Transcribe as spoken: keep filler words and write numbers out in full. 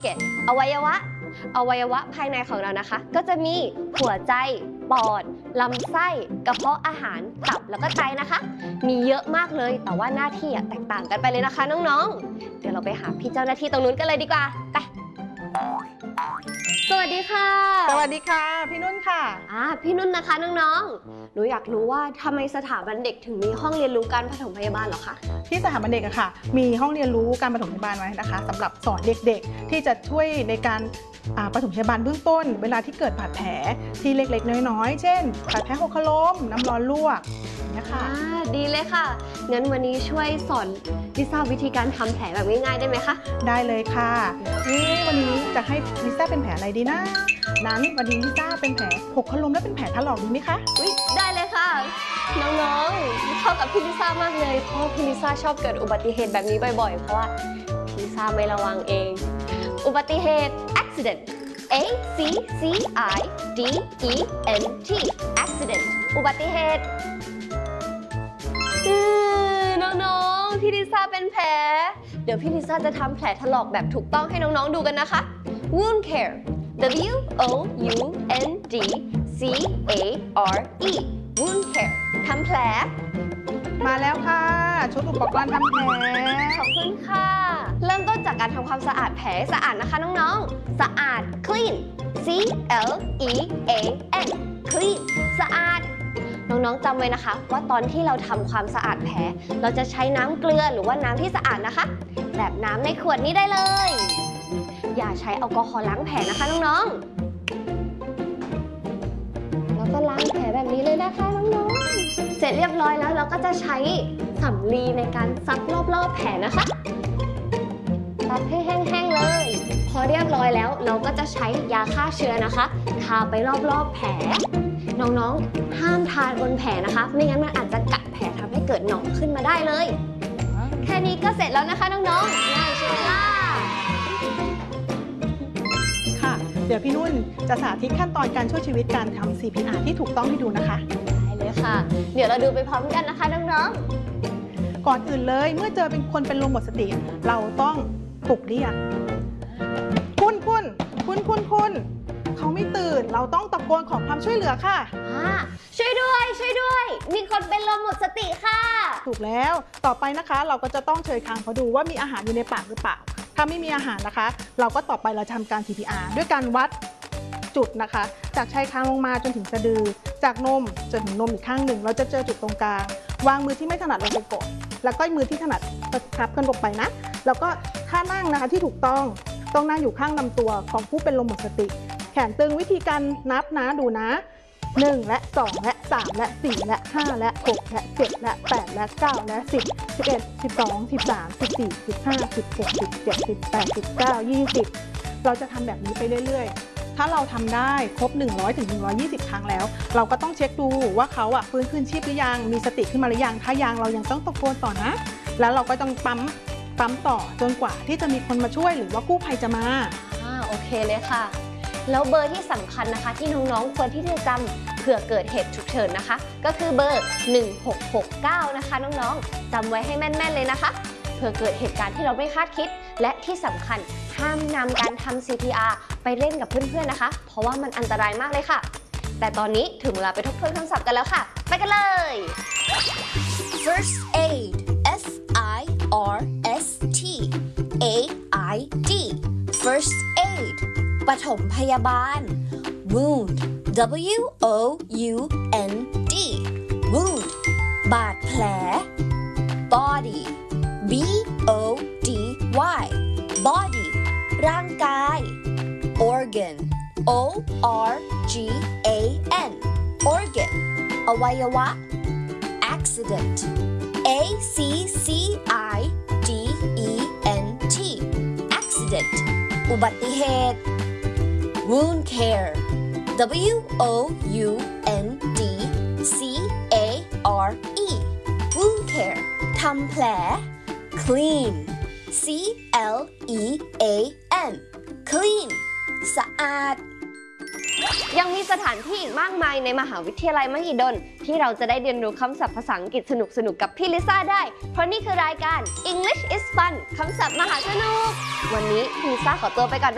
เกตอวัยวะอวัยวะภายในของเรานะคะก็จะมีหัวใจปอดลำไส้กระเพาะอาหารตับแล้วก็ไตนะคะมีเยอะมากเลยแต่ว่าหน้าที่แตกต่างกันไปเลยนะคะน้องๆเดี๋ยวเราไปหาพี่เจ้าหน้าที่ตรงนู้นกันเลยดีกว่าไปสวัสดีค่ะสวัสดีค่ะพี่นุ่นค่ะอ่าพี่นุ่นนะคะน้องๆหนูอยากรู้ว่าทำไมสถาบันเด็กถึงมีห้องเรียนรู้การปฐมพยาบาลเหรอคะที่สถาบันเด็กอะค่ะมีห้องเรียนรู้การปฐมพยาบาลไว้นะคะสำหรับสอนเด็กๆที่จะช่วยในการปฐมพยาบาลเบื้องต้นเวลาที่เกิดบาดแผลที่เล็กๆน้อยๆเช่นบาดแผลหกล้มน้ำร้อนลวกนะคะดีเลยค่ะงั้นวันนี้ช่วยสอนลิซ่าวิธีการทำแผลแบบง่ายๆได้ไหมคะได้เลยค่ะนี่วันนี้จะให้ลิซ่าเป็นแผลอะไรดีนะนั้นวันนี้ลิซ่าเป็นแผลหกล้มและเป็นแผลถลอกดีไหมคะอุ๊ยได้เลยค่ะน้องๆเข้ากับพี่ลิซ่ามากเลยเพราะพี่ลิซ่าชอบเกิดอุบัติเหตุแบบนี้บ่อยๆเพราะว่าพี่ลิซ่าไม่ระวังเองอุบัติเหตุ accident A C C I D E N T accident อุบัติเหตุน้องๆพี่ลิซ่าเป็นแผลเดี๋ยวพี่ลิซ่าจะทำแผลถลอกแบบถูกต้องให้น้องๆดูกันนะคะ wound care W O U N D C A R E wound care ทำแผลมาแล้วค่ะชุดอุปกรณ์ทำแผลขอบคุณค่ะเริ่มต้นจากการทำความสะอาดแผลสะอาดนะคะน้องๆสะอาด clean C L E A N clean สะอาดน้องๆจำไว้นะคะว่าตอนที่เราทำความสะอาดแผลเราจะใช้น้ำเกลือหรือว่าน้ำที่สะอาดนะคะแบบน้ำในขวดนี้ได้เลยอย่าใช้แอลกอฮอล์ล้างแผลนะคะน้องๆแล้วก็ล้างแผลแบบนี้เลยนะคะน้องๆเสร็จเรียบร้อยแล้วเราก็จะใช้สำลีในการซักรอบๆแผลนะคะซักให้แห้งๆเลยพอเรียบร้อยแล้วเราก็จะใช้ยาฆ่าเชื้อนะคะทาไปรอบๆแผลน้องๆห้ามทาบนแผลนะคะไม่งั้นมันอาจจะกัดแผลทำให้เกิดหนองขึ้นมาได้เลยแค่นี้ก็เสร็จแล้วนะคะน้องๆง่ายใช่ไหมล่ะค่ะเดี๋ยวพี่นุ่นจะสาธิตขั้นตอนการช่วยชีวิตการทำ ซี พี อาร์ ที่ถูกต้องให้ดูนะคะได้เลยค่ะเดี๋ยวเราดูไปพร้อมกันนะคะน้องๆก่อนอื่นเลยเมื่อเจอเป็นคนเป็นลมหมดสติเราต้องปลุกเรียกคุณคุณคุณคุณคุณเขาไม่ตื่นเราต้องตะโกนขอความช่วยเหลือค่ะช่วยด้วยช่วยด้วยมีคนเป็นลมหมดสติค่ะถูกแล้วต่อไปนะคะเราก็จะต้องเชยคางเขาดูว่ามีอาหารอยู่ในปากหรือเปล่าถ้าไม่มีอาหารนะคะเราก็ต่อไปเราทำการ ซี พี อาร์ ด้วยการวัดจุดนะคะจากชายคางลงมาจนถึงสะดือจากนมจนถึงนมอีกข้างหนึ่งเราจะเจอจุดตรงกลางวางมือที่ไม่ถนัดลงไปกดแล้วก็มือที่ถนัดทับกันลงไปนะแล้วก็ท่านั่งนะคะที่ถูกต้องต้องนั่งอยู่ข้างลำตัวของผู้เป็นลมหมดสติแขนตึงวิธีการนับนะดูนะหนึ่งและสองและสามและสี่และห้าและหกและเจ็ดและแปดและเก้าและสิบ สิบเอ็ด สิบสอง สิบสาม สิบสี่ สิบห้า สิบหก สิบเจ็ด สิบแปด สิบเก้า ยี่สิบเราจะทำแบบนี้ไปเรื่อยๆถ้าเราทำได้ครบหนึ่งร้อยถึงหนึ่งร้อยยี่สิบครั้งแล้วเราก็ต้องเช็คดูว่าเขาอ่ะฟื้นคืนชีพหรือยังมีสติขึ้นมาหรือยังถ้ายังเรายังต้องตะโกนต่อนะแล้วเราก็ต้องปั๊มปั๊มต่อจนกว่าที่จะมีคนมาช่วยหรือว่ากู้ภัยจะมาอ่าโอเคเลยค่ะแล้วเบอร์ที่สำคัญนะคะที่น้องๆควรที่จะจำเผื่อเกิดเหตุฉุกเฉินนะคะก็คือเบอร์หนึ่งหกหกเก้านะคะน้องๆจำไว้ให้แม่นๆเลยนะคะเผื่อเกิดเหตุการณ์ที่เราไม่คาดคิดและที่สำคัญห้ามนำการทำ ซี พี อาร์ ไปเล่นกับเพื่อนๆนะคะเพราะว่ามันอันตรายมากเลยค่ะแต่ตอนนี้ถึงเวลาไปทบทวนคำศัพท์กันแล้วค่ะไปกันเลย First aid F I R S T A I D First aid ปฐมพยาบาล wound W O U N D wound บาดแผล body B O D Y body ร่างกาย organ O R G A N organ อวัยวะ accident A C C I D E N T accident อุบัติเหตุ wound care W O U N D C A R E wound care ทำแผล clean C L E A N clean สะอาดยังมีสถานที่อีกมากมายในมหาวิทยาลัยมหิดลที่เราจะได้เรียนรู้คำศัพท์ภาษาอังกฤษสนุกๆกับพี่ลิซ่าได้เพราะนี่คือรายการ English is Fun คำศัพท์มหาสนุกวันนี้พี่ลิซ่าขอตัวไปก่อนนะ